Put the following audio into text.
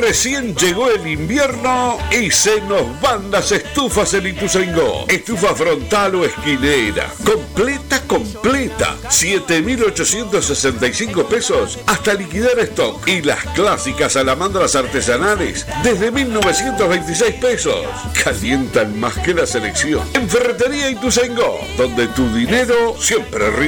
Recién llegó el invierno y se nos van las estufas en Ituzaingó. Estufa frontal o esquinera. Completa. 7.865 pesos hasta liquidar stock. Y las clásicas salamandras artesanales desde 1.926 pesos. Calientan más que la selección. En Ferretería Ituzaingó, donde tu dinero siempre rinde.